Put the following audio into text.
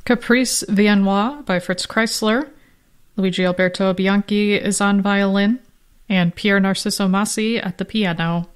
Caprice Viennois by Fritz Kreisler. Luigi Alberto Bianchi is on violin, and Pier Narciso Massi at the piano.